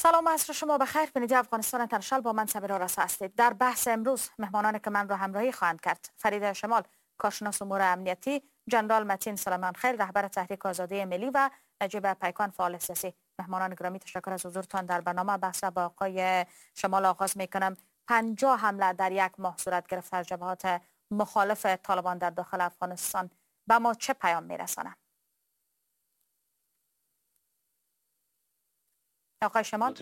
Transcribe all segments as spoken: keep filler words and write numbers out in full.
سلام عصر شما بخیر. بینیدی افغانستان تنشال با من صبیرا رسا هستید. در بحث امروز مهمانانی که من را همراهی خواهند کرد: فرید شمال، کارشناس امور امنیتی، جنرال متین سلیمان خیل، رهبر تحریک آزادی ملی، و نجیب پیکان، فعال سیاسی. مهمانان گرامی، تشکر از حضورتان در برنامه. بحث با آقای شمال آغاز میکنم. پنجاه حمله در یک ماه صورت گرفته از جبهات مخالف طالبان در داخل افغانستان به ما چه پیام میرسانه؟ آقای شمال،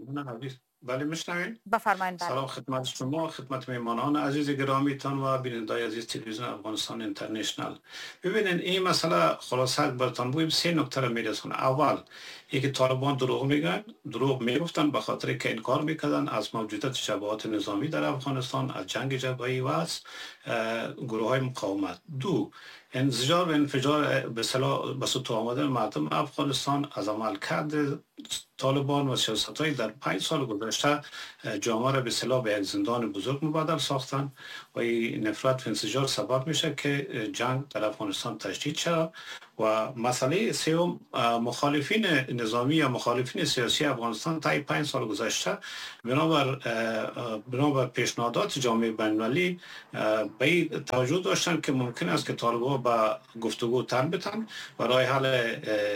بله میشنوید؟ بفرمایید. بله. سلام خدمت شما، خدمت میهمانان عزیز گرامیتان و بینندگان عزیز تلویزیون افغانستان اینترنشنال. ببینید این مسئله خلاصه براتون بگم سه نکته را میرسونه. اول اینکه طالبان دروغ میگن، دروغ میگفتن به خاطر که انکار میکردن از موجودیت شبهات نظامی در افغانستان، از جنگ جبهه‌ای و از گروه های مقاومت. دو، انزجار و انفجار به اصطلاح به سطح آمدن مردم افغانستان از عمل کرده طالبان و سیاست های در پنج سال گذشته جامعه را به اصطلاح به یک زندان بزرگ مبادل ساختن و این نفرت و انزجار سبب میشه که جنگ در افغانستان تشدید شود. و مسئله سوم، مخالفین نظامی یا مخالفین سیاسی افغانستان طی پنج سال گذشته بنابر بنابر پیشنهادات جامعه بین‌المللی به این توجه داشتن که ممکن است که طالبان با گفتگو تن بتن و راه حل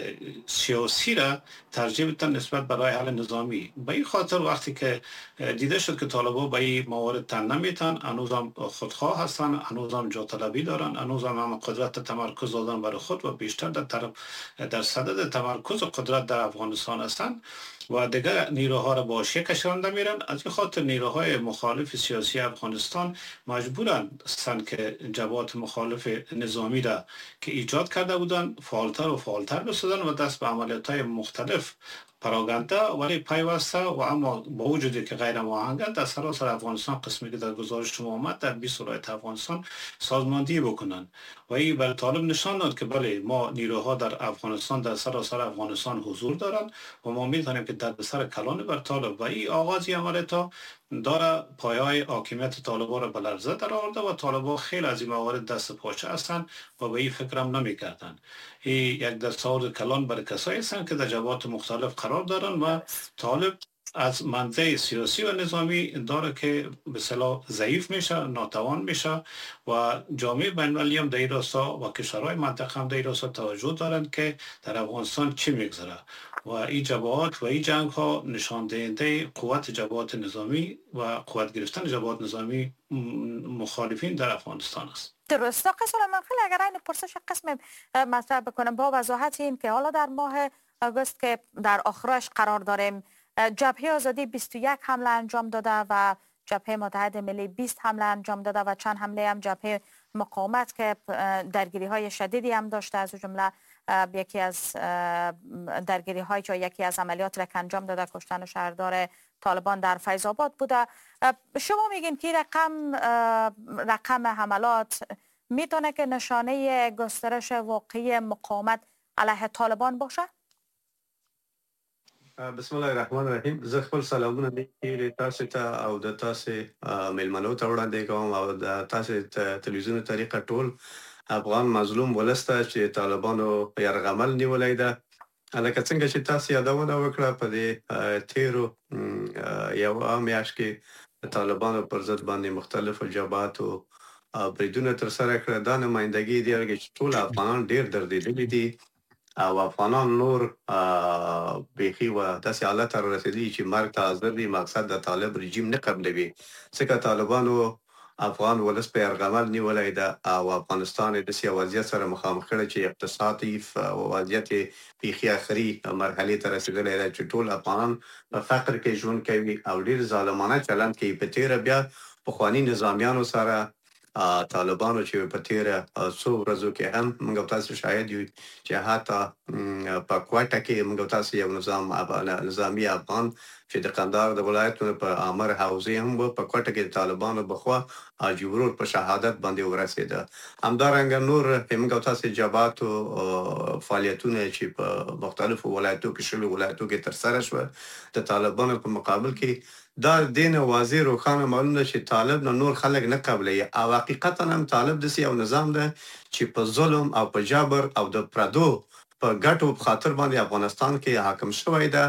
سیاسی را ترجیح بدن نسبت به راه حل نظامی. به این خاطر وقتی که دیده شد که طالبان به این موارد تن نمیتن، هنوزم خودخواه هستن، هنوزم جا طلبی دارن، هنوزم هم قدرت تمرکز دادن برای خود و بیشتر در طرف در صدد تمرکز قدرت در افغانستان هستند و دیگر نیروها را با شیء کشانده میرن. از این خاطر نیروهای مخالف سیاسی افغانستان مجبورند هستند که جبهات مخالف نظامی را که ایجاد کرده بودند فعالتر و فعالتر بسازند و دست به عملیات های مختلف پراگنده ولی پیوسته و اما با وجودی که غیر معهد در سراسر افغانستان، قسمی که در گزارش شما آمد در بیست ولایت افغانستان سازماندهی بکنند و این بر طالب نشان داد که بله ما نیروها در افغانستان در سراسر افغانستان حضور دارند و ما می‌دانیم که در سر کلان بر طالب و این آغازی عملیات داره پایه‌های حاکمیت طالبان را به لرزه در آورده و طالبان خیلی از این موارد دست پاچه هستند و به این فکرم نمی‌کردند. این یک دستاورد کلان برای کسایی هستند که در جبهات مختلف قرار دارند و طالب از منطقه سیاسی و نظامی داره که به اصطلاح ضعیف میشه، ناتوان میشه و جامعه بین‌المللی هم در این راستا و کشورهای منطقه هم در این راستا توجه دارند که در افغانستان چی میگذره و این جبهات و این جنگ ها نشان دهنده قوت جبهات نظامی و قوت گرفتن جبهات نظامی مخالفین در افغانستان است. درست. آقای سلیمان خیل، اگر این پرسش قسم مطرح بکنم با وضاحت این که حالا در ماه آگوست که در آخرش قرار داریم، جبهه آزادی بیست و یک حمله انجام داده و جبهه متحد ملی بیست حمله انجام داده و چند حمله هم جبهه مقاومت که درگیری های شدیدی هم داشته، از جمله یکی از درگیری های که یکی از عملیات را که انجام داده کشتن شهردار طالبان در فیض آباد بوده. شما میگین که رقم رقم حملات میتونه که نشانه گسترش واقعی مقاومت علیه طالبان باشه؟ بسم الله الرحمن الرحیم. زه خپل سلامونه لیکي تاسو ته او د تاسو میلمنو ته وړاندې کوم او د تاسو تلویزیون طریقه ټول افغان مظلوم ولس ته چې طالبانو یرغمل نیولی ده. لکه څنګه چې تاسو یادونه وکړه په دې تیرو یوه میاشت کې د طالبانو پر ضد باندې مختلفو جبهاتو بریدونه ترسره کړه. دا نمایندګي دی چې ټول افغانان ډېر دردېدلي دي او افغانان نور بیخي و داسې حالت ته رسېدلي چې مرګ ته حاضر دي. مقصد د طالب رژیم نه قبلوي ځکه طالبانو افغان ولس په یرغمل نیولی ده او افغانستان یې داسې وضعیت سره مخامخ کړی چې اقتصادي وضعیت یې بیخي اخري مرحلې ته رسېدلی ده چې ټول افغانان په فقر کې ژوند کوي او ډېر ظالمانه چلند کوي. په تېره بیا پخواني نظامیانو سره طالبانو چې په تیره څو ورځو کې هم موږ تاسو شاهد یو چې حتی په کوټه کې موږ تاسو یو نظام نظامی افغان چې د قندهار د ولایتونو په امر حوزې هم په کوټه کې طالبانو بخوا حاجي ورور په شهادت باندې ورسېده. همدارنګه نور موږ تاسو جبهاتو فعالیتونه چې په مختلفو ولایتو کې شلو ولایتو کې ترسره شوه د طالبانو په مقابل کې دا دین واضح روښانه معلومه چې طالب نه نور خلک نه قبلوي او حقیقتا هم طالب داسې یو نظام ده چې په ظلم او په جبر او د پردو په ګټو په خاطر باندې افغانستان کې حاکم شوی ده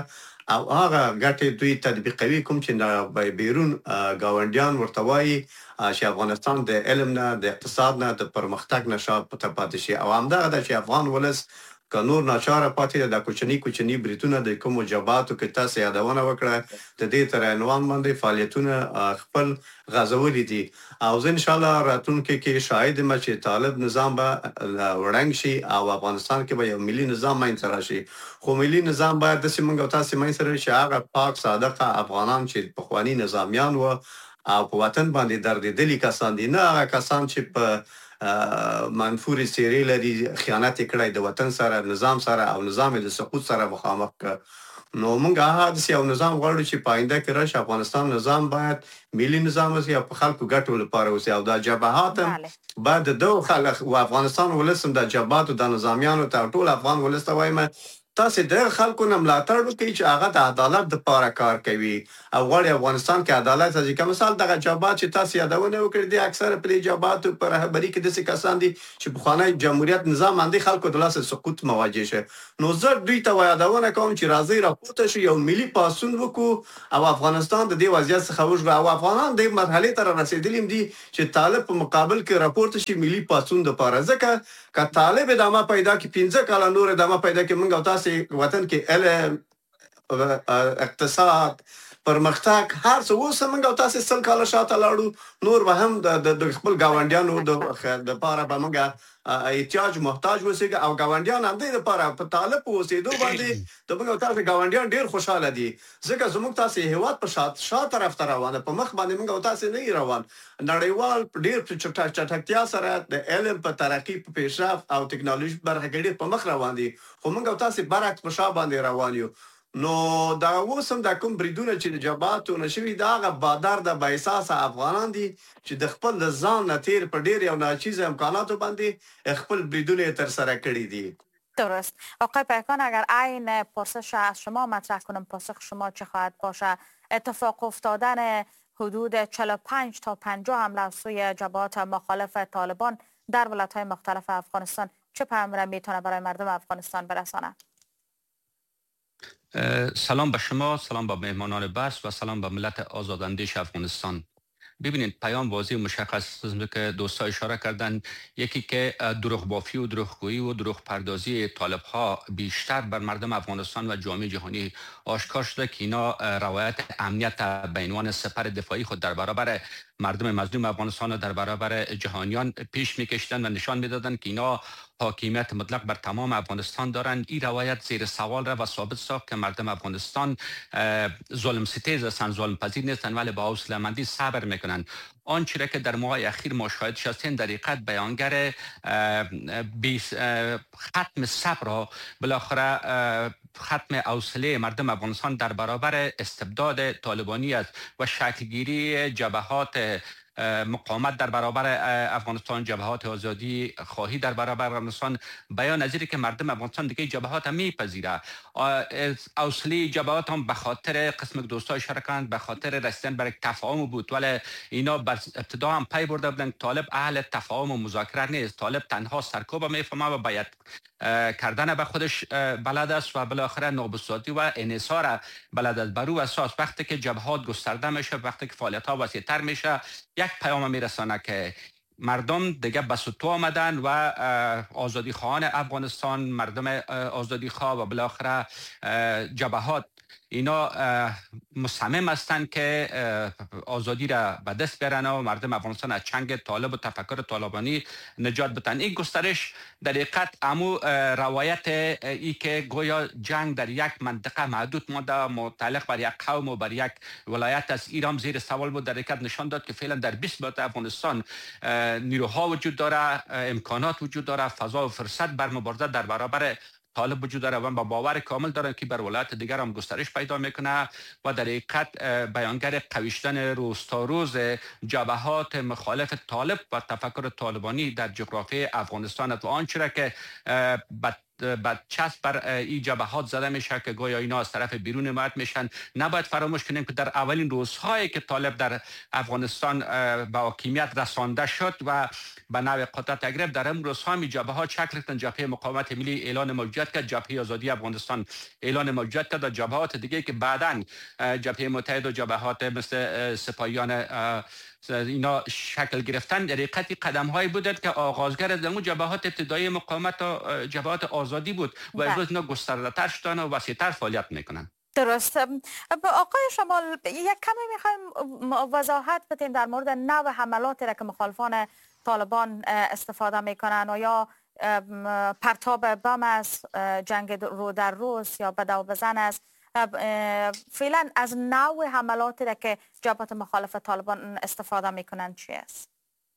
او هغه ګټې دوی تطبیقوي کوم چې بیرون گاونډیان ورته وایي چې افغانستان د علم نه د اقتصاد نه د پرمختګ نه شاته پاتې شي او همدغه د چې افغان ولس که نور ناچاره پاتې د کوچني کوچني بریتونه د کومو جبهاتو کې تاسو یادونه وکړه د دې تر عنوان باندې فعالیتونه خپل غزولي دي او زه ان شاء الله راتلونکي کې شاهد یم چې طالب نظام به وړاندې شي او افغانستان کې به یو ملي نظام منځ راشي خو ملي نظام باید د سیمنګ او تاسو منځ سره چې هغه پاک صادقه افغانان چې په خواني نظامیان و او په وطن باندې دردېدلي کسان دي نه هغه کسان چې په منفوري سیری لري خیانت کړی د وطن سره نظام سره او نظام د سقوط سره مخامخ ک نو موږ هغه د یو نظام غواړو چې پاینده کې راشي افغانستان نظام باید ملي نظام اوسي او په خلکو ګټو لپاره اوسي او د جبهات بعد د دوه خلک او افغانستان ولسم د جبهات د نظامیانو ته ټول افغان ولس ته وایم تاسو د خلکو نه ملاتړ وکړئ چې هغه د عدالت لپاره کار کوي او غواړي افغانستان کې عدالت ځکه مثال دغه جبهات چې تاسو یادونه وکړئ د اکثر په جبهات په رهبری کې د څه کسان دي چې په خانه جمهوریت نظام باندې خلکو د لاس سقوط مواجه شه نو زه دوی ته یادونه کوم چې راځي راپورته شي یو ملي پاسون وکړو او افغانستان د دې وضعیت څخه وژغوري او افغانان د مرحله تر رسیدلیم دي چې طالب په مقابل کې راپورته شي ملي پاسون د لپاره ځکه که طالب دما پیدا کې پنځه کاله نور دما پیدا کې موږ او تاسو وطن کې علم اقتصاد پرمختګ هر څه اوس موږ او تاسو سل کاله شاته لاړو نور به هم د خپل گاونډیانو د لپاره به موږ احتیاج محتاج وسیګ او گاونډیان هم د لپاره په طالب اوسېدو باندې د موږ او تاسو گاونډیان ډیر خوشاله دي ځکه زموږ تاسو هیواد په شات شاته طرف ته روانه په مخ باندې موږ او تاسو نه روان نړیوال ډیر په چټکتیا سره د علم په ترقی په پیشرفت او ټکنالوژي برخه کې ډیر په مخ روان دي خو موږ او تاسو برعکس په شا باندې روان یو نو دا اوسم د کوم بریدونه چې جبهاتو نشوي دا غ بادار د بایساس افغانان دي چې د خپل ځان نتیر په ډیر یو ناچیز امکاناتو باندې خپل بریدونه تر سره کړی دي. درست. آقای پیکان اگر عین پرسش از شما مطرح کنم پاسخ شما چه خواهد باشه؟ اتفاق افتادن حدود چهل و پنج تا پنجاه حمله از سوی جبهات مخالف طالبان در ولایت‌های مختلف افغانستان چه پیام را میتونه برای مردم افغانستان برسانه؟ سلام به شما، سلام به مهمانان بحث و سلام به ملت آزاداندیش افغانستان. ببینید پیام واضح و مشخص که دوستا اشاره کردن یکی که دروغ بافی و دروغگویی و دروغ پردازی طالب ها بیشتر بر مردم افغانستان و جامعه جهانی آشکار شده که اینا روایت امنیت به عنوان سپر دفاعی خود در برابر مردم مظلوم افغانستان و در برابر جهانیان پیش میکشیدن و نشان میدادن که اینا حاکمیت مطلق بر تمام افغانستان دارند. این روایت زیر سوال را و ثابت ساخت که مردم افغانستان ظلم ستیز هستند، ظلم پذیر نیستند ولی با حوصله‌مندی صبر میکنند. آنچه را که در ماه اخیر ما شاهدش هستیم در حقیقت بیانگر ختم صبر را بالاخره ختم حوصله مردم افغانستان در برابر استبداد طالبانی است و شکلگیری جبهات مقاومت در برابر افغانستان، جبهات آزادی خواهی در برابر افغانستان بیان نظیری که مردم افغانستان دیگه جبهات هم میپذیره. حوصله جبهات هم به خاطر قسم دوستا اشاره کردند به خاطر رسیدن بر تفاهم بود ولی اینا بر ابتدا هم پی برده بودن طالب اهل تفاهم و مذاکره نیست. طالب تنها سرکوب میفهمه و باید کردن به خودش بلد است و بالاخره نابساطی و انحصار بلد است. بر او اساس وقتی که جبهات گسترده میشه، وقتی که فعالیت ها وسیع‌تر میشه، یک پیام میرسانه که مردم دیگه به سطوح آمدن و آزادی خواهان افغانستان، مردم آزادی خواه و بالاخره جبهات اینا مصمم هستند که آزادی را به دست بیارن و مردم افغانستان از چنگ طالب و تفکر طالبانی نجات بدن. این گسترش در حقیقت امو روایت ای که گویا جنگ در یک منطقه محدود مانده متعلق بر یک قوم و بر یک ولایت از ایران زیر سوال بود در حقیقت نشان داد که فعلا در بیست ولایت افغانستان نیروها وجود داره، امکانات وجود داره، فضا و فرصت بر مبارزه در برابر طالب وجود داره و با باور کامل دارن که بر ولایت دیگر هم گسترش پیدا میکنه و در حقیقت بیانگر قویشتن روز تا روز جبهات مخالف طالب و تفکر طالبانی در جغرافی افغانستان است و آنچه را که بعد چسب بر این جبهات زده میشه که گویا اینا از طرف بیرون حمایت میشن. نباید فراموش کنیم که در اولین روزهایی که طالب در افغانستان به حاکمیت رسانده شد و به نوع قدرت گرفت، در این روزها می جبهات شکل گرفتن. جبهه مقاومت ملی اعلان موجودیت کرد، جبهه آزادی افغانستان اعلان موجودیت کرد، جبهات دیگه که بعداً جبهه متحد و جبهات مثل سپاهیان اینا شکل گرفتن، در حقیقت قدم هایی بود که آغازگر از اون جبهات ابتدایی مقاومت و جبهات آزادی بود و امروز اینا گسترده تر شدن و وسیع‌تر فعالیت میکنن. درست. آقای شمال، یک کمی میخوایم وضاحت بدین در مورد نوع حملاتی را که مخالفان طالبان استفاده میکنن، و یا پرتاب بم از جنگ رو در روز یا بدو بزن است. فعلا از نوع حملاتی را که جبهات مخالف طالبان استفاده میکنن چی است؟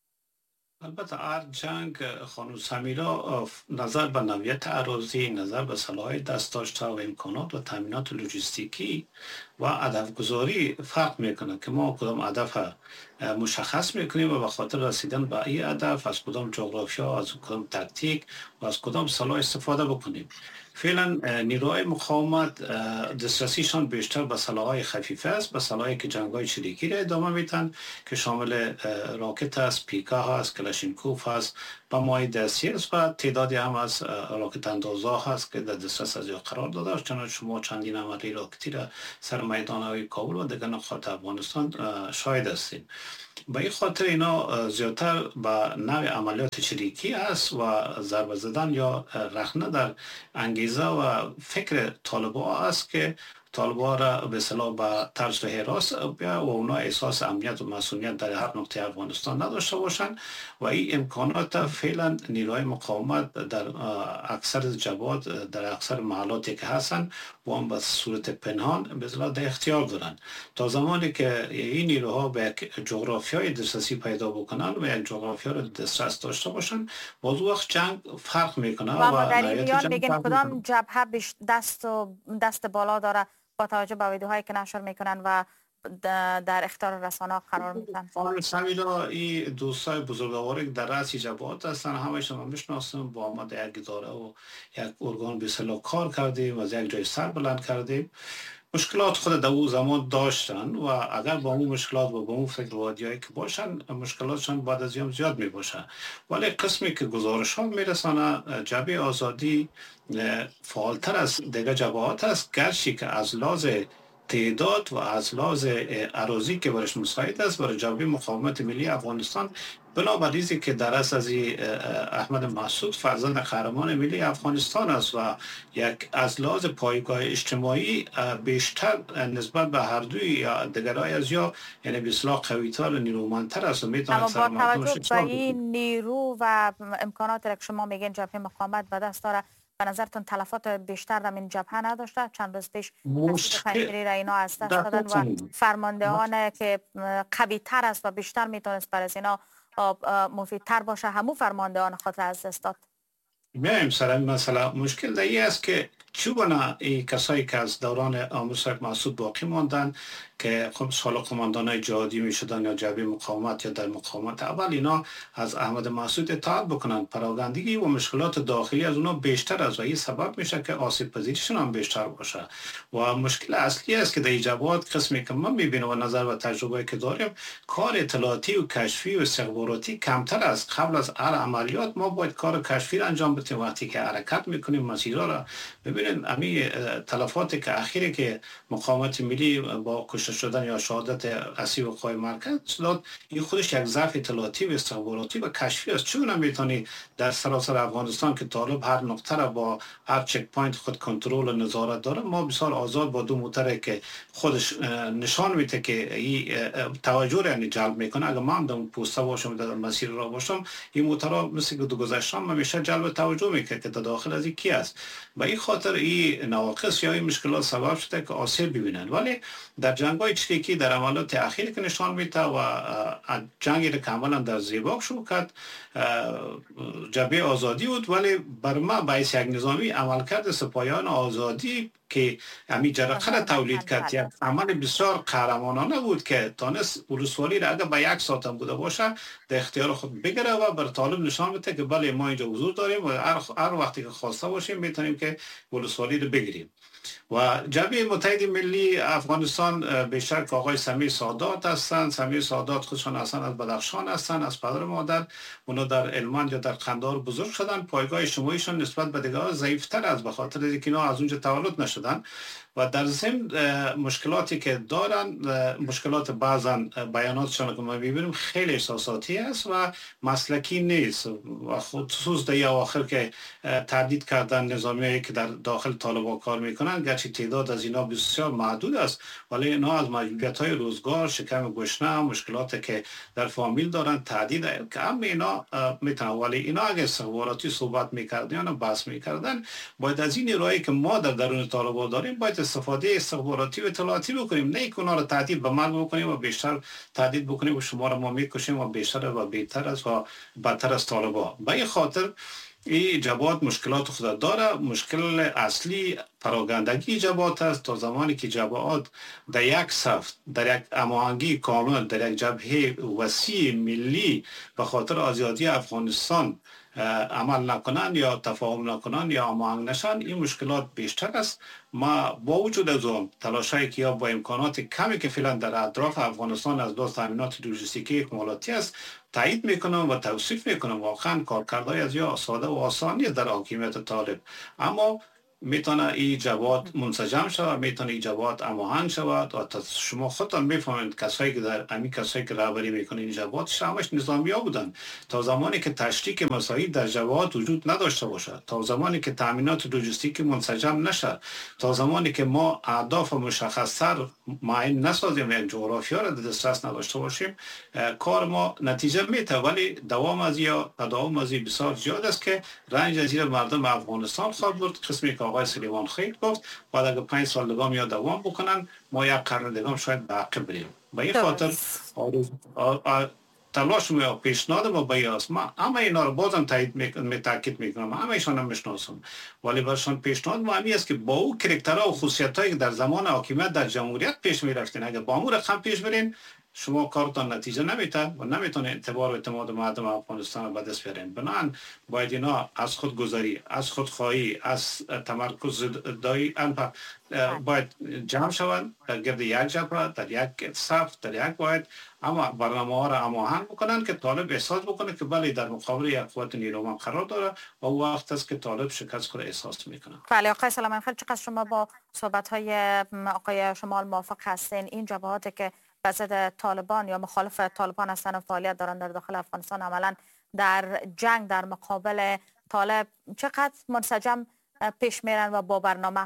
البته هر جنگ خانم سمیرا نظر به نوعیت اراضی، نظر به سلاح دست داشته و امکانات و تامینات لوجستیکی و هدف گذاری فرق میکنه که ما کدام هدف مشخص میکنیم و به خاطر رسیدن به این هدف از کدام جغرافیا، از کدام تاکتیک و از کدام سلاح استفاده بکنیم. فعلا نیروهای مقاومت دسترسیشان بیشتر به سلاح‌های خفیفه است، به سلاحی که جنگ‌های چریکی را ادامه میدن که شامل راکت است، پیکا هست، کلاشینکوف هست و مای دستی است و تعدادی هم از راکت اندازها هست که در دسترس از قرار داده است. چنانچه شما چندین عملی راکتی را سر میدان‌های کابل و دیگر نقاط افغانستان شاهد هستید. به این خاطر اینا زیادتر به نوع عملیات چریکی است و ضربه زدن یا رخنه در انگیزه و فکر طالبان است که طالبان را به اصطلاح به طرز حراس و اونا احساس امنیت و مسئولیت در هر نقطه افغانستان نداشته باشند و این امکانات فعلا نیروهای مقاومت در اکثر جبهات در اکثر محلاتی که هستند و هم به صورت پنهان به اصطلاح در اختیار دارند. تا زمانی که این نیروها به یک جغرافیای دسترسی پیدا بکنن و یک جغرافیا را دسترس داشته باشند، باز وقت جنگ فرق میکنه و ما در این میان میگن کدام جبهه دست و دست بالا داره با توجه به ویدیوهایی که نشر میکنن و در اختیار رسانه‌ها قرار میدن. خانم سمیرا، این دوستای بزرگواری در رأس جبهات هستن، همشون ما میشناسیم، با ما در یک اداره و یک ارگان به اصطلاح کار کردیم و از یک جای سر بلند کردیم. مشکلات خود در اون زمان داشتن و اگر با اون مشکلات و با اون فکر وادیایی که باشن، مشکلاتشان بعد از یوم زیاد می باشه. ولی قسمی که گزارش ها میرسانه جبهه آزادی فعالتر از دیگر جبهات است، گرچه که از لحاظ تعداد و از لحاظ اراضی که برش مساعد است برای جبهه مقاومت ملی افغانستان، بنابر ریزی که در اصل از احمد مسعود فرزند قهرمان ملی افغانستان است و یک از لحاظ پایگاه اجتماعی بیشتر نسبت به هر دوی یا دیگرای از یا یعنی به اصطلاح قوی‌تر و نیرومندتر است و میتونه سر مردمش با توجه به این نیرو و امکانات که شما میگین جبهه مقاومت به دست داره، به نظرتون تلفات بیشتر در این جبهه نداشته؟ چند روز پیش پنجشنبه را اینا از دست دادن و فرماندهان که قوی تر است و بیشتر میتونست بر از اینا مفیدتر باشه همون فرماندهان خود را از دست داد. میایم سر مثلا مشکل در این است که چوبنا این کسایی که از دوران آموزش مسعود باقی ماندن که خب سال قماندانای جهادی می شدن یا جبهه مقاومت یا در مقاومت اول، اینا از احمد مسعود اطاعت بکنن، پراگندگی و مشکلات داخلی از اونا بیشتر است و این سبب میشه که آسیب پذیریشون هم بیشتر باشه و مشکل اصلی است که در جبهات قسمی که من میبینم و نظر و تجربه که داریم، کار اطلاعاتی و کشفی و استخباراتی کمتر است. قبل از هر عملیات ما باید کار کشفی را انجام بدیم. وقتی که حرکت میکنیم مسیرها را ببینید، امی تلفاتی که اخیری که مقاومت ملی با کشته شدن یا شهادت اسی و قای مرکز داد، این خودش یک ضعف اطلاعاتی و استخباراتی و کشفی است. چون نمیتونی در سراسر افغانستان که طالب هر نقطه را با هر چک پوینت خود کنترل و نظارت داره، ما بسیار آزاد با دو موتر که خودش نشان میده که این توجه را یعنی جلب میکنه. اگر ما هم در پوسته باشم در مسیر را باشم، این موترها مثل که دو گذشتم همیشه جلب توجه میکنه که در داخل از این کی است. به این خاطر این نواقص یا این مشکلات سبب شده که آسیب ببینن. ولی در جنگ‌های چریکی در عملیات اخیر که نشان میده و جنگی را کاملا در زیباک شروع کرد، جبهه آزادی بود، ولی بر ما باعث یک نظامی عملکرد سپاهیان آزادی که همین جرقه را تولید کرد. یک عمل بسیار قهرمانانه بود که تانست ولسوالی را اگر به یک ساعت هم بوده باشه در اختیار خود بگیره و بر طالب نشان بده که بله ما اینجا حضور داریم و هر, هر وقتی که خواسته باشیم میتونیم که ولسوالی رو بگیریم. و جبهه متحد ملی افغانستان به شک آقای سمیر سادات هستند. سمیر سادات خودشان اصلا از بدخشان هستند، از پدر مادر اونا در المان یا در قندهار بزرگ شدن. پایگاه اجتماعیشان نسبت به دیگران ضعیفتر از به خاطر اینکه اینا از اونجا تولد نشدن و در ضمن مشکلاتی که دارن، مشکلات بعضا بیاناتشان که ما میبینیم خیلی احساساتی است و مسلکی نیست و خصوص در اواخر که تردید کردن نظامیایی که در داخل طالبان کار میکنن، گرچه تعداد از اینا بسیار محدود است ولی اینا از محدودیت های روزگار، شکم گشنه، مشکلاتی که در فامیل دارن، تهدید که هم اینا میتونن. ولی اینا اگه استخباراتی صحبت میکردن یا بحث میکردن باید از این نیروهایی که ما در درون طالبان داریم باید استفاده استخباراتی و اطلاعاتی بکنیم، نه اینکه اونا رو تهدید به مرگ بکنیم و بیشتر تهدید بکنیم و شما رو ما میکشیم و بیشتر و بهتر از و بدتر از طالبان. به این خاطر این جبهات مشکلات خود داره. مشکل اصلی پراگندگی جبهات است. تا زمانی که جبهات در یک صف، در یک هماهنگی کامل، در یک جبهه وسیع ملی به خاطر آزادی افغانستان عمل نکنن یا تفاهم نکنن یا هماهنگ نشن، این مشکلات بیشتر است. ما با وجود از اون تلاشایی که یا با امکانات کمی که فعلا در اطراف افغانستان از دست تامینات لوجستیکی اکمالاتی است تایید میکنم و توصیف میکنم واقعا کارکردهای از یا ساده و آسانی در حاکمیت طالب، اما میتونه این جبهات منسجم شود، میتونه این جبهات هماهنگ شود و شما خودتان میفهمید کسایی که در همین کسایی که رهبری میکنن این جبهات همش نظامی‌ها بودن. تا زمانی که تشریک مساعی در جبهات وجود نداشته باشد، تا زمانی که تامینات لوجستیکی منسجم نشد، تا زمانی که ما اهداف مشخص‌تر معین نسازیم، یک جغرافیا را در دسترس نداشته باشیم، کار ما نتیجه میده. ولی دوام از یا تداوم از بسیار زیاد است که رنج از زیر مردم افغانستان خواهد بود. قسمی که آقای سلیمان خیل گفت بعد اگه پنج سال دیگه یا دوام بکنن ما یک قرن دیگه شاید به عقب بریم. به این خاطر تلاش و پیشنهاد ما به است. ما همه اینا رو بازم تایید می تاکید میکنم، همه ایشان هم میشناسم، ولی برشان پیشنهاد ما همی است که با او کرکترها و خصوصیتایی که در زمان حاکمیت در جمهوریت پیش میرفتین اگه با امور رقم پیش برین شما کارتان نتیجه نمیده و نمیتونه اعتبار و اعتماد مردم افغانستان رو به دست بیارین. بنابراین باید اینا از خودگذاری، از خودخواهی، از تمرکز دایی باید جمع شوند در گرد یک جبهه، در یک صف، در یک باید اما برنامه ها را هماهنگ بکنن که طالب احساس بکنه که بله در مقابل یک قوت نیرومند قرار داره و او وقت است که طالب شکست خود احساس میکنه. بله آقای سلیمان خیل، چقدر شما با صحبت های آقای شمال موافق هستین؟ این جبهاتی که به ضد طالبان یا مخالف طالبان هستن و فعالیت دارن در داخل افغانستان عملا در جنگ در مقابل طالب چقدر منسجم پیش میرن و با برنامه؟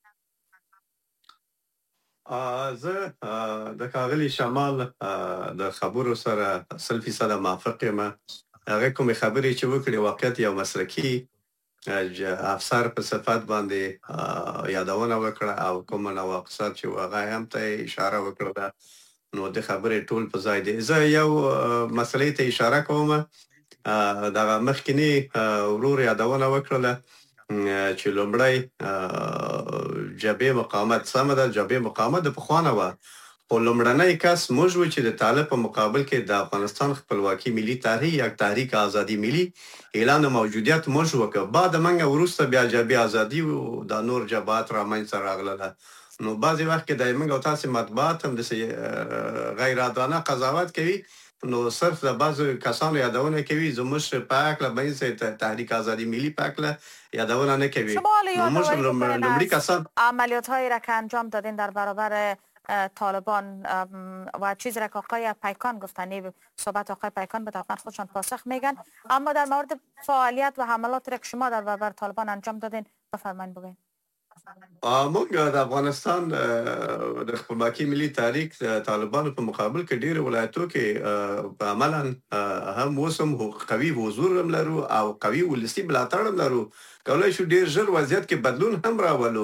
زه د ښاغلي شمال د خبرو سره سل فیصد موافق یم. هغه کومې خبرې چې وکړې واقعیت یو مسلکي افسر په صفت باندې یادونه وکړه او کومه نواقصات چې هغه هم ته اشاره وکړه، نو د خبرې ټول په ځای دی. زه یو مسلې ته اشاره کوم. دغه مخکینی ورور یادونه وکړله چې لومړی جبهه مقاومت سمه ده، جبهه مقاومت د پخوانه وه، خو لومړنی کس موږ و چې د طالب په مقابل کې د افغانستان خپلواکي ملي تحریک یک تحریک آزادي ملي اعلان موجودیت موږ وکړ. بعد موږ وروسته بیا جبهه آزادي او د نور جبهات رامنځته راغله. نو بعضې وخت کې د موږ او تاسې مطبوعات هم داسې غیر عادلانه قضاوت کوي، نو صرف د بعضو کسانو یادونه کوي، زموږ په هکله باندې تحریک آزادی ملی په هکله یادونه نه کوي. شما یادواری کسان عملیات هایی را که انجام دادین در برابر طالبان و چیزی را که آقای پیکان گفتن، صحبت آقای پیکان به طبعا خودشان پاسخ میگن، اما در مورد فعالیت و حملات را که شما در برابر طالبان انجام دادین بفرمایید بگین. موږ د افغانستان د خپلواکي ملي تحریک طالبانو په مقابل کې ډېر ولایتو کې په عملاً هم اوس هم قوي حضور هم لرو او قوي ولسي ملاتړ هم لرو. کولی شو ډېر ژر وضعیت کې بدلون هم راولو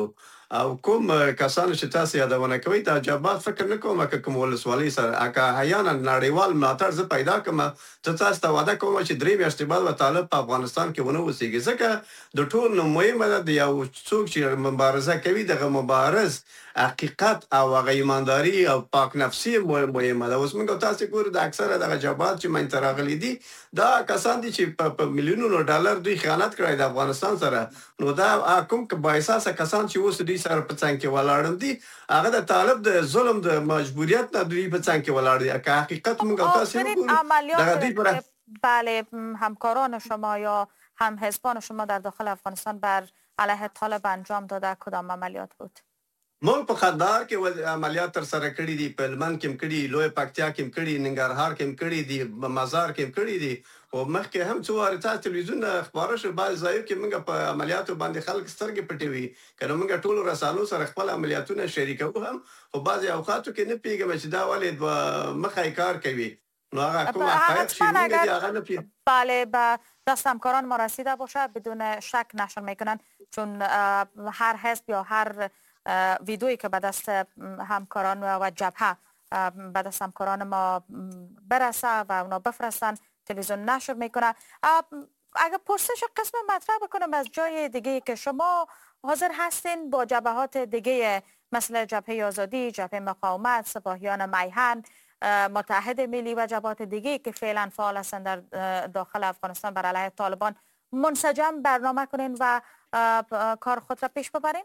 او کوم کسان چې تاسو یادونه کوي دا جبهات فکر نه کوم چې کوم ولسوالۍ سره اکه احیانا نړیوال ملاتړ زه پیدا کوم ته تاسو ته وعده کوم چې درې میاشتې بعد به طالب په افغانستان کې ونه اوسېږي ځکه د ټول مهمه ده د یو څوک چې مبارزه کوي دغه مبارز حقیقت او هغه ایمانداري او پاک نفسي مهمه ده. اوس موږ تاسو ګورو د اکثره دغه جبهات چې منځ ته راغلي دي دا کسان دي چې په میلیونونو ډالر دوی خیانت کړی د افغانستان سره. نو دا کوم با احساسه کسان چې اوس دوی سره په څنګ کې ولاړ دي هغه د طالب د ظلم د مجبوریت نه دوی په څنګ کې ولاړ دي. که حقیقت موږ تاسو ګورو بله همکاران شما یا هم حزبان شما در داخل افغانستان بر علیه طالب انجام داده کدام عملیات بود؟ مونږ په خدار کې عملیات تر سره کړي دي، په هلمند کې هم کړي، لوی پکتیا کې هم کړي، ننګرهار کې هم کړي دي، مزار کې هم کړي دي. او مخکې هم څو وارې تاسو تلویزیون خبره شو بعض ځایو کې موږ په عملیاتو باندې خلک سترګې پټوي که نه موږ ټولو رسانو سره خپل عملیاتونه شریکوو هم خو بعضې اوقاتو کې نه پوهېږم چې دا ولې دوه مخی کار کوي. نو هغه کوم حقایق چې موږ دي هغه نه پوهېږم. بله به دست همکاران ما رسیده باشه بدون شک نشر میکنن چون هر حزب یا هر ویدئویی که به دست همکاران و جبهه به دست همکاران ما برسه و اونا بفرستن تلویزیون نشر میکنه. اگر پرسش قسم مطرح بکنم از جای دیگه که شما حاضر هستین با جبهات دیگه مثل جبهه آزادی، جبهه مقاومت، سپاهیان میهن، متحد ملی و جبهات دیگه که فعلا فعال هستند در داخل افغانستان بر علیه طالبان منسجم برنامه کنین و کار خود را پیش ببرین؟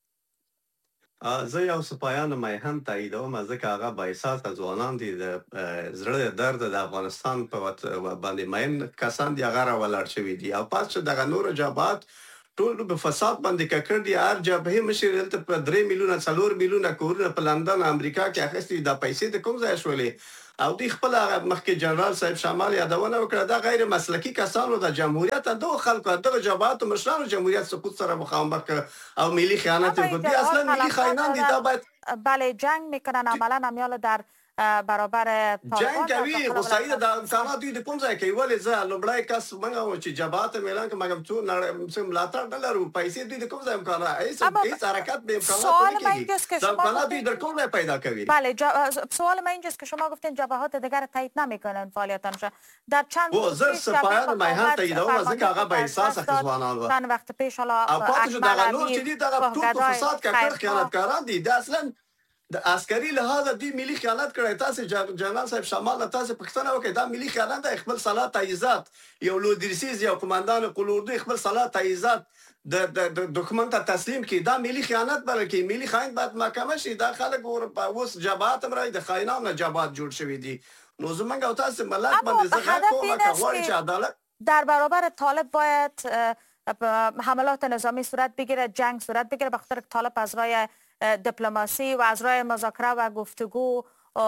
زه یو سپایان میهن تاییدوم ځکه هغه با احساسه ځوانان دي د زړه درد د افغانستان په باندې مین کسان دي هغه راولاړ شوي دي او پس چې دغه نور جبهات ټول په فساد باندې ککړ دي. هر جبهې مشر دلته په درې میلیونه څلور میلیونه کورونه په لندن امریکا کې اخیستي دا پیسې د کوم ځای شولې او دوی خپل مخکې جنرال صاحب شمال یادونه وکړه دا غیر مسلکي کسانو د جمهوریت دغه خلکو دغه جبهاتو مشرانو جمهوریت سقوط سره مخامخ او ملی خیانت وکړي. اصلا ملی خائنان دي. دا باید بله جنگ میکنن عملا امیال در برابر جنگ کوي خو سعید د امکانات دوی د کوم ځای کوي ولې زه لومړی کس موږ چې جبهات اعلان کوم مګم څو ملاتړ نه لرو پیسې دوی د کوم ځای امکانات هیڅ حرکت به امکانات نه کیږي امکانات دوی در کوم ځای پیدا کوي. بله سوال من اینجاست که شما گفتین جبهات دیگر تایید نمیکنن فعالیتانش در چند روز زر سپاهیان میهن تاییدوم ځکه هغه به احساس ځوانان و چند وقت پیش حالا اکمل علی چې دي دغه ټول فساد کړه خیانتکاران دي. دا اصلا د عسکري لحاظ دی ملي خیانت کړی. تاسو جنرال صاحب شمال تاسو پښتنه وکړه دا ملي خیانت د خپل صلاح تاییزات یو لودریسیز یو کمانډان قلوردی خپل صلاح تاییزات د د دښمن ته تسلیم کی دا ملي خیانت بلکې ملي خاين بعد محکمه شي. دا خلک اوس جبهات مرای د خاينانو جبهات جوړ شوی دي. نو زمونږ او تاسو ملت باندې زغر کومه کوي چې عدالت در برابر طالب باید حملات نظامی صورت بگیره، جنگ صورت بگیره، بخاطر طالب از راه دیپلماسی و از راه مذاکره و گفتگو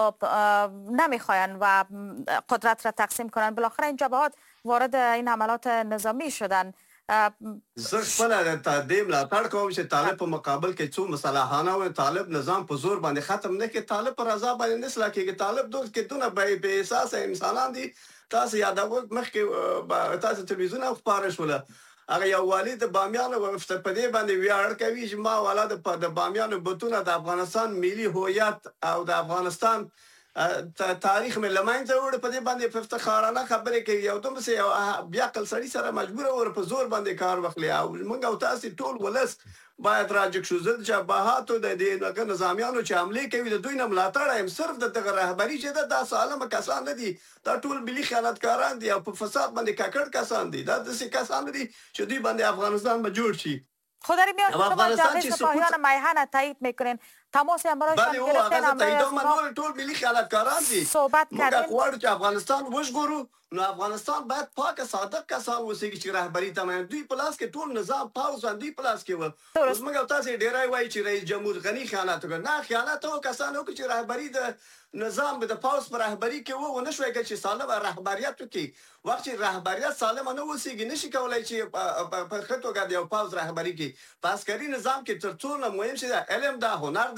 نمیخواین و قدرت را تقسیم کنن. بالاخره این جبهات وارد این حملات نظامی شدن. زه خپل د دې ملاتړ کوم چې طالب په مقابل کې څو مصالحانه او طالب نظام په زور باندې ختم نه کړي. طالب پر رضا باندې نه سلا کېږي. طالب دوه کې دونه به احساس انسانان دي. تاسو یادوي مخکې تاسو تلویزیون او خبره شوله هغه یو والي د بامیانو وفته په دې باندې ویاړ کوي چې ما والا د بامیانو بوتونه د افغانستان ملي هویت او د افغانستان تاریخ مې لمانځه وړ په دې باندې افتخارانه خبرې کوي. یو دومره یو بیا عقل سړي سره مجبور ور په زور باندې کار وکړي او موږ او تاسو ټول ولس باید راجک شو. زه جبهاتو د دې نظامیانو چې عملي کوي د دوی نه ملاتړ هم صرف د دغه رهبري چې د سالمه کسان نه دي. دا ټول ملي خیانتکاران دي او په فساد باندې ککړ کسان دي. دا داسې کسان دي چې دوی باندې افغانستان به جوړ شي. خود در میاد شما جبهه سپاهیان میهن تایید میکنین تماس امروز بله او هغه تایید من ټول ملي خیانتکاران دي. صحبت کردیم موږ غواړو چې افغانستان وژغورو. نو افغانستان باید پاک صادق کسان اوسېږي چې رهبري تمام دوی په لاس کې ټول نظام پاوز باندې په لاس کې و. اوس موږ تاسو ډیرای وایي چې رئیس جمهور غنی خیانت وکړ. نه خیانت او کسان او چې رهبري د نظام د پاوز پر رهبري کې وو نه شوي چې سالم رهبریت وکړي. وخت چې رهبریت سالم نه اوسېږي نشي کولای چې په خطو کې یو پاوز رهبري کې په عسکري نظام کې تر څو نه مهم شي علم دا هنر دا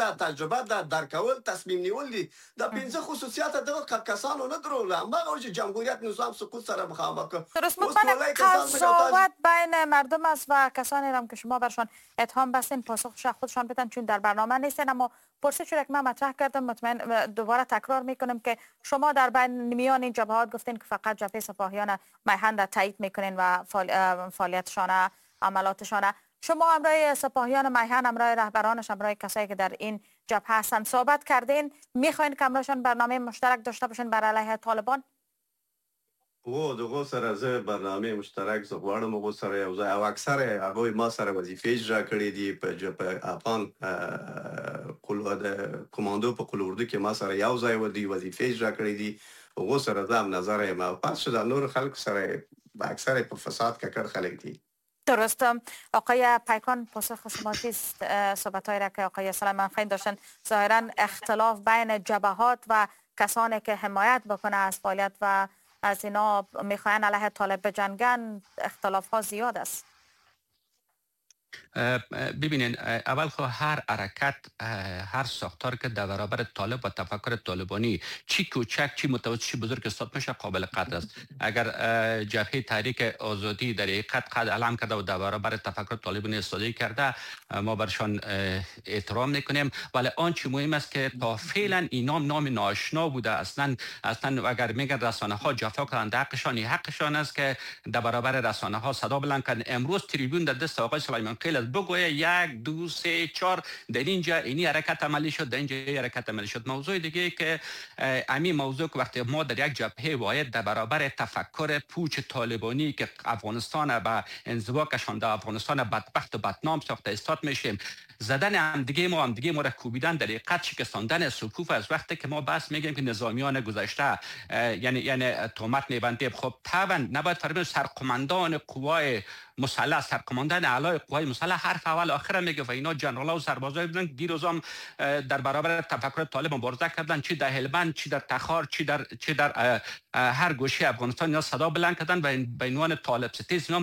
ده، تجربه ده، درکول، تصمیم نیول دي. د پنځه خصوصیات دغه کسانو نه درول. هغه چې جمهوریت نظام سقوط سره مخامخ. درست، مطمئن قضاوت بین مردم است و کسانی هم که شما برشان اتهام بستین پاسخ خودشان بدن چون در برنامه نیستن. اما پرسش رو که من مطرح کردم، مطمئن دوباره تکرار میکنم که شما در بین میان این جبهات گفتین که فقط جبهه سپاهیان میهن را تایید میکنین و فعالیتشان، عملاتشان. شما همراه سپاهیان میهن، همراه رهبرانش، همراه کسایی که در این جبهه هستن صحبت کردین؟ میخواین که همراهشان برنامه مشترک داشته باشین بر علیه طالبان؟ و دغه سره زه برنامه مشترک زه غواړم هغو سره یو ځای او اکثره هغوی ما سره وظیفې اجرا کړي دي په افغان د کماندو په قول اردو کې ما سره یو ځای ودی وظیفې اجرا کړي دي. هغو سره زه هم نظر یم او پس د نور خلکو سره به اکثره په فساد ککړ خلک دي. درست. آقای پیکان، پاسخ شما چیست؟ صحبت‌هایی را که آقای سلیمان خیل داشتن، ظاهراً اختلاف بین جبهات و کسانی که حمایت بکنه از فعالیت و از اینا میخواین علیه طالب بجنگن، اختلاف ها زیاد است. ببینین، اول خو هر حرکت، هر ساختار که در برابر طالب و تفکر طالبانی چی کوچک چی متوسط چی بزرگ استاد میشه قابل قدر است. اگر جبهه تحریک آزادی در حقیقت قد علم کرده و در برابر تفکر طالبانی استفاده کرده، ما برشان احترام میکنیم. ولی آنچه مهم است که تا فعلا این نام نام ناآشنا بوده. اصلا اصلا اگر میگن رسانه ها جفا کردند، حقشان حقشان است که در برابر رسانه ها صدا بلند کنند. امروز تریبون در دست آقای سلیمان خیل است. بگویه یک دو سه چهار در اینجا اینی حرکت عملی شد، در اینجا این حرکت عملی شد. موضوع دیگه که امی موضوع که وقتی ما در یک جبهه واحد در برابر تفکر پوچ طالبانی که افغانستان و انزواکشان در افغانستان بدبخت و بدنام ساخته استاد میشیم، زدن هم دیگه ما هم دیگه ما را کوبیدن، در حقیقت شکستاندن صفوف از وقتی که ما بس میگیم که نظامیان گذشته یعنی یعنی تهمت میبندیم. خب طبعا نباید فرمود سرقماندان قوای مسلح، سرقماندان اعلای قوای مسلح حرف اول آخر میگه و اینا جنرال‌ها و سربازای بودن. دیروز هم در برابر تفکر طالب مبارزه کردن، چی در هلمند، چی در تخار، چی در چی در هر گوشه افغانستان اینا صدا بلند کردن و به عنوان طالب ستیز اینا